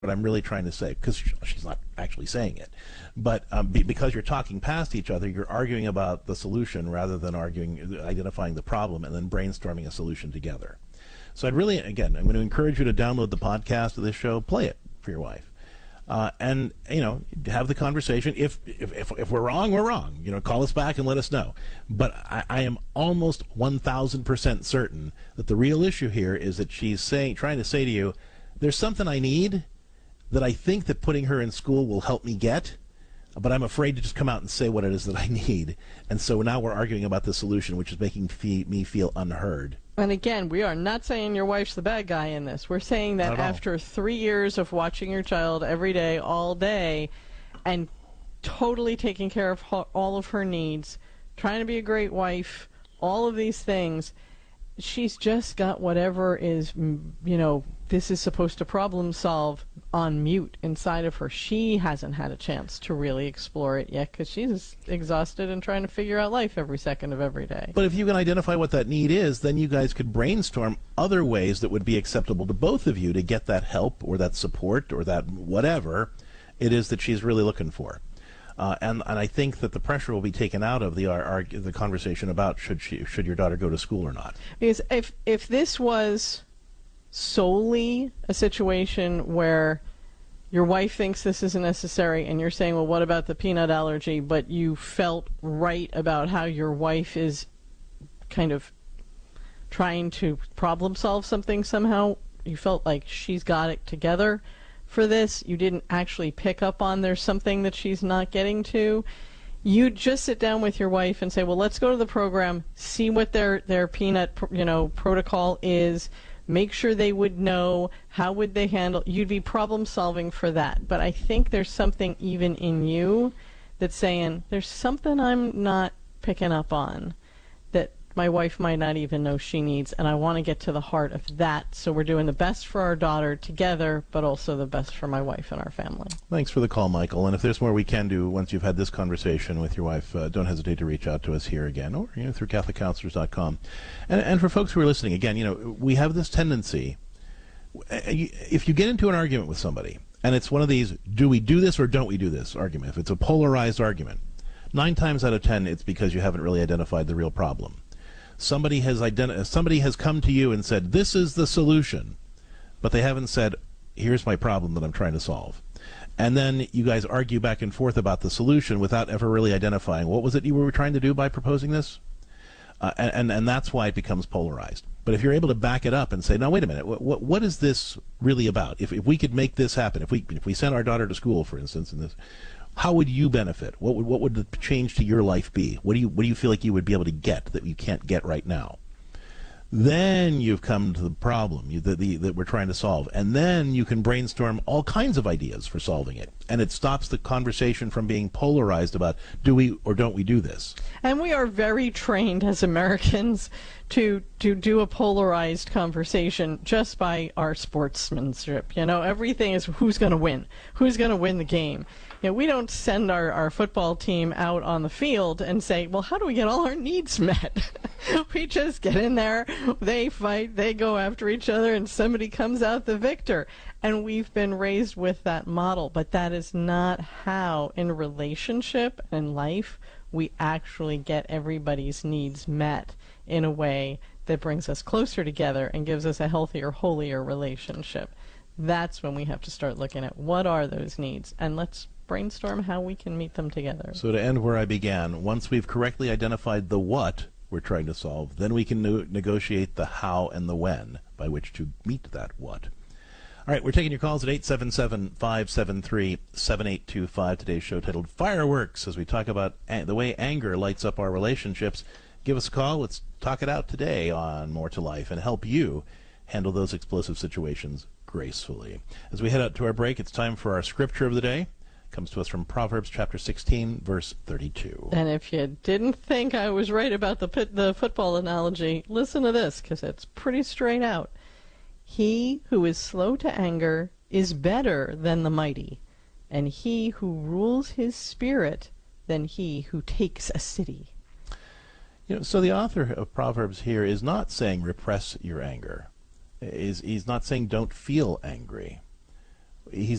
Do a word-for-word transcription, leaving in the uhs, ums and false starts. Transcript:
what I'm really trying to say, because she's not actually saying it. But um, be, because you're talking past each other, you're arguing about the solution rather than arguing, identifying the problem, and then brainstorming a solution together. So I'd really, again, I'm going to encourage you to download the podcast of this show, play it for your wife, uh, and, you know, have the conversation. If, if if if we're wrong, we're wrong. You know, call us back and let us know. But I, I am almost one thousand percent certain that the real issue here is that she's saying, trying to say to you, there's something I need that I think that putting her in school will help me get, but I'm afraid to just come out and say what it is that I need. And so now we're arguing about the solution, which is making fe- me feel unheard. And again, we are not saying your wife's the bad guy in this. We're saying that after three years of watching your child every day, all day, and totally taking care of ho- all of her needs, trying to be a great wife, all of these things, she's just got whatever is, you know, this is supposed to problem solve on mute inside of her. She hasn't had a chance to really explore it yet because she's exhausted and trying to figure out life every second of every day. But if you can identify what that need is, then you guys could brainstorm other ways that would be acceptable to both of you to get that help or that support or that whatever it is that she's really looking for. Uh, and, and I think that the pressure will be taken out of the our, our, the conversation about should she should your daughter go to school or not. Because if if this was solely a situation where your wife thinks this isn't necessary and you're saying, well, what about the peanut allergy, but you felt right about how your wife is kind of trying to problem solve something somehow, you felt like she's got it together for this, you didn't actually pick up on there's something that she's not getting to, you just sit down with your wife and say, well, let's go to the program, see what their, their peanut, you know, protocol is, make sure they would know, how would they handle, you'd be problem solving for that. But I think there's something even in you that's saying, there's something I'm not picking up on that my wife might not even know she needs, and I want to get to the heart of that. So we're doing the best for our daughter together, but also the best for my wife and our family. Thanks for the call, Michael. And if there's more we can do once you've had this conversation with your wife, uh, don't hesitate to reach out to us here again, or you know, through Catholic Counselors dot com. And, and for folks who are listening, again, you know, we have this tendency, if you get into an argument with somebody, and it's one of these, do we do this or don't we do this argument, if it's a polarized argument, nine times out of ten, it's because you haven't really identified the real problem. Somebody has identi- somebody has come to you and said, this is the solution, but they haven't said, here's my problem that I'm trying to solve. And then you guys argue back and forth about the solution without ever really identifying what was it you were trying to do by proposing this? Uh, and, and, and that's why it becomes polarized. But if you're able to back it up and say, no, wait a minute, what, what, what is this really about? If, if we could make this happen, if we if we sent our daughter to school, for instance, in this, how would you benefit? What would what would the change to your life be? What do you what do you feel like you would be able to get that you can't get right now? Then you've come to the problem you, the, the, that we're trying to solve, and then you can brainstorm all kinds of ideas for solving it, and it stops the conversation from being polarized about do we or don't we do this. And we are very trained as Americans to to do a polarized conversation just by our sportsmanship. You know, everything is who's going to win, who's going to win the game. You know, we don't send our, our football team out on the field and say, well, how do we get all our needs met? We just get in there, they fight, they go after each other, and somebody comes out the victor. And we've been raised with that model, but that is not how, in a relationship and life, we actually get everybody's needs met in a way that brings us closer together and gives us a healthier, holier relationship. That's when we have to start looking at what are those needs, and let's brainstorm how we can meet them together. So to end where I began, once we've correctly identified the what we're trying to solve, then we can no- negotiate the how and the when by which to meet that what. All right, we're taking your calls at eight seven seven, five seven three, seven eight two five. Today's show titled Fireworks, as we talk about a- the way anger lights up our relationships. Give us a call. Let's talk it out today on More to Life and help you handle those explosive situations gracefully. As we head out to our break, it's time for our scripture of the day. Comes to us from Proverbs chapter sixteen, verse thirty-two. And if you didn't think I was right about the pit, the football analogy, listen to this, because it's pretty straight out. He who is slow to anger is better than the mighty, and he who rules his spirit than he who takes a city. You know, so the author of Proverbs here is not saying repress your anger. Is he's not saying don't feel angry. he's